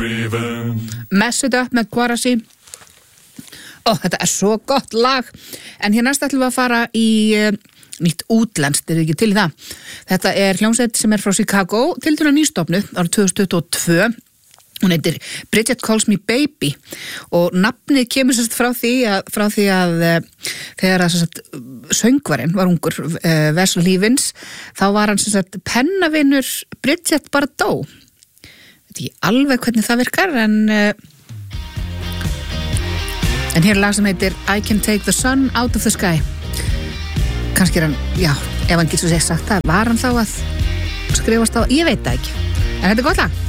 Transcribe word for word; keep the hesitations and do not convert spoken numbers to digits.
driven. Mess It Up með Guaraci. Ó, þetta er svo gott lag. En hér næst ætlum við að fara í uh, nýtt útlenskt, er ekki til í það. Þetta er hljómsveit sem er frá Chicago, tiltölulega nýstofnuð árið tvö þúsund tuttugu og tvö. Hún heitir Bridget Calls Me Baby og nafnið kemur sérst frá því að, frá því að þegar að sérst söngvarinn var ungur, uh, Wes Levins, þá var hann sérst pennavinur Bridget Bardot. Veit ekki alveg hvernig það virkar, en uh, en hér er lag sem heitir I Can Take the Sun Out of the Sky. Kannski er hann, já, ef hann getur sér sagt það, var hann þá að skrifast á, ég veit það ekki. En þetta er gott lag.